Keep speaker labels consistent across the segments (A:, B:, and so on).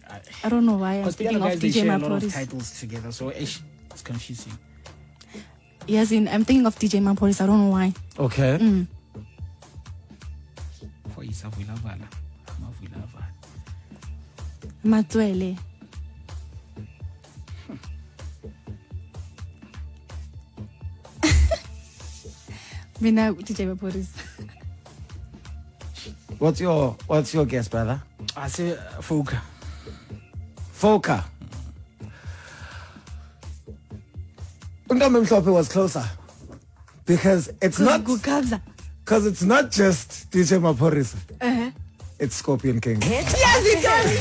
A: I don't know why I'm
B: Because the
A: thinking
B: other
A: of
B: guys, they
A: DJ
B: share a lot of
A: Maporis.
B: titles together, so it's confusing.
A: Yes, I'm thinking of DJ Maporis. I don't know why.
C: Okay.
B: For Isavuilavala. Mavuilavala.
A: Matswele. Mina DJ Maporis.
C: What's your guess, brother?
B: I say Foka.
C: Foka. Untambe Mhlophe was closer. Because it's not
A: Gukabza.
C: because it's not just DJ Maporis. It's Scorpion King.
A: Yes, it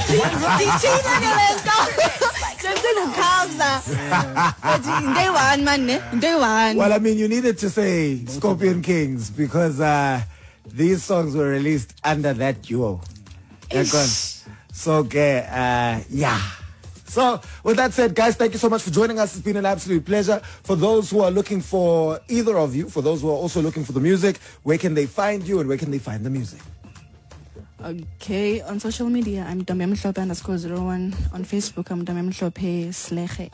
A: does. Day one, man. Day one.
C: Well, I mean, you needed to say Scorpion Kings because these songs were released under that duo. So, yeah. So, with that said, guys, thank you so much for joining us. It's been an absolute pleasure. For those who are looking for either of you, for those who are also looking for the music, where can they find you and where can they find the music?
A: Okay, on social media, I'm Damem Mhlophe _01. On Facebook, I'm Damem Mhlophe /SLERE.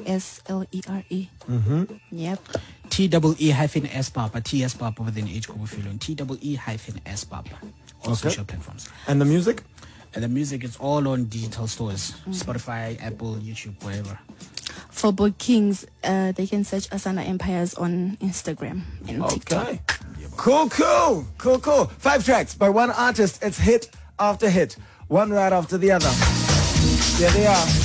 A: Yep.
B: TEE-S Papa. TS Papa with an H Kobufilo. TEE-S Papa. All social platforms.
C: And the music?
B: And the music is all on digital stores. Spotify, Apple, YouTube, wherever.
A: For bookings, they can search Asana Empires on Instagram and TikTok.
C: Okay. Cool. 5 tracks by one artist. It's hit after hit. One right after the other. There they are.